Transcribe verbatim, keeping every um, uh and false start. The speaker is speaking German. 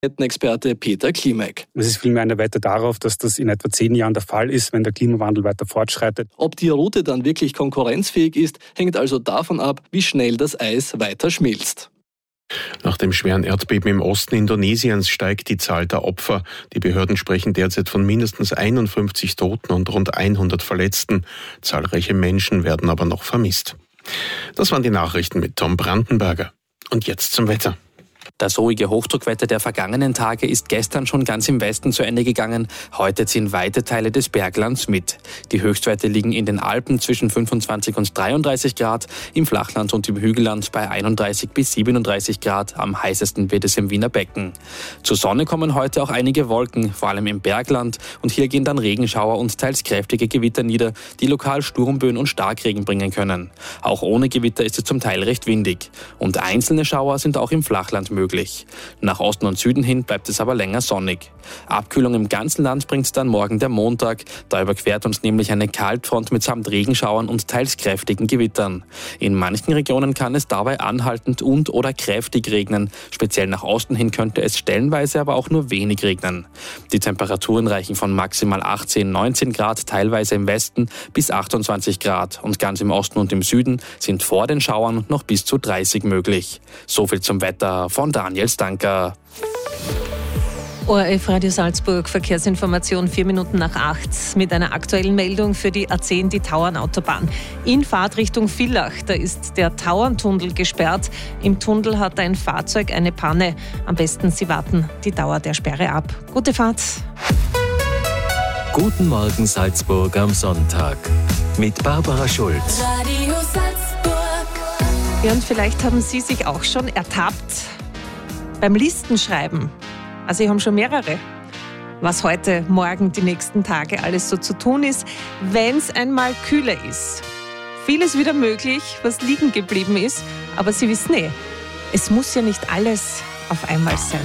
Experte Peter Klimek. Es ist vielmehr eine Wette darauf, dass das in etwa zehn Jahren der Fall ist, wenn der Klimawandel weiter fortschreitet. Ob die Route dann wirklich konkurrenzfähig ist, hängt also davon ab, wie schnell das Eis weiter schmilzt. Nach dem schweren Erdbeben im Osten Indonesiens steigt die Zahl der Opfer. Die Behörden sprechen derzeit von mindestens einundfünfzig Toten und rund hundert Verletzten. Zahlreiche Menschen werden aber noch vermisst. Das waren die Nachrichten mit Tom Brandenberger. Und jetzt zum Wetter. Das ruhige Hochdruckwetter der vergangenen Tage ist gestern schon ganz im Westen zu Ende gegangen. Heute ziehen weite Teile des Berglands mit. Die Höchstwerte liegen in den Alpen zwischen fünfundzwanzig und dreiunddreißig Grad, im Flachland und im Hügelland bei einunddreißig bis siebenunddreißig Grad. Am heißesten wird es im Wiener Becken. Zur Sonne kommen heute auch einige Wolken, vor allem im Bergland. Und hier gehen dann Regenschauer und teils kräftige Gewitter nieder, die lokal Sturmböen und Starkregen bringen können. Auch ohne Gewitter ist es zum Teil recht windig. Und einzelne Schauer sind auch im Flachland möglich. Nach Osten und Süden hin bleibt es aber länger sonnig. Abkühlung im ganzen Land bringt dann morgen der Montag. Da überquert uns nämlich eine Kaltfront mitsamt Regenschauern und teils kräftigen Gewittern. In manchen Regionen kann es dabei anhaltend und oder kräftig regnen. Speziell nach Osten hin könnte es stellenweise aber auch nur wenig regnen. Die Temperaturen reichen von maximal achtzehn, neunzehn Grad, teilweise im Westen, bis achtundzwanzig Grad. Und ganz im Osten und im Süden sind vor den Schauern noch bis zu dreißig möglich. So viel zum Wetter von Daniel Stanker. O R F Radio Salzburg, Verkehrsinformation vier Minuten nach acht mit einer aktuellen Meldung für die A zehn, die Tauernautobahn. In Fahrtrichtung Villach, da ist der Tauerntunnel gesperrt. Im Tunnel hat ein Fahrzeug eine Panne. Am besten Sie warten die Dauer der Sperre ab. Gute Fahrt. Guten Morgen Salzburg am Sonntag mit Barbara Schulz. Radio Salzburg. Ja, und vielleicht haben Sie sich auch schon ertappt beim Listenschreiben. Also ich habe schon mehrere, was heute, morgen, die nächsten Tage alles so zu tun ist, wenn es einmal kühler ist. Vieles wieder möglich, was liegen geblieben ist, aber Sie wissen eh, es muss ja nicht alles auf einmal sein.